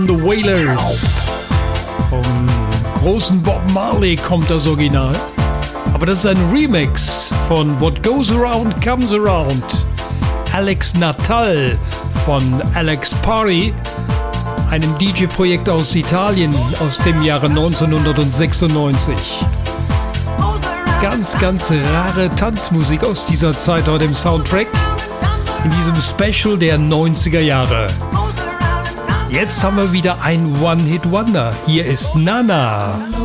The Wailers. Vom großen Bob Marley kommt das Original. Aber das ist ein Remix von What Goes Around Comes Around. Alex Natal von Alex Party, einem DJ-Projekt aus Italien aus dem Jahre 1996. Ganz rare Tanzmusik aus dieser Zeit auf dem Soundtrack in diesem Special der 90er Jahre. Jetzt haben wir wieder ein One-Hit-Wonder. Hier ist Nana.